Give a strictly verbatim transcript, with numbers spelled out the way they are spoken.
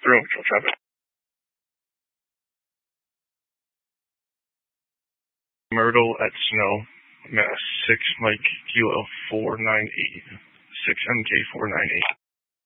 Room control traffic. Myrtle at Snow, Mass. six Mike Kilo four nine eight. six M K four nine eight.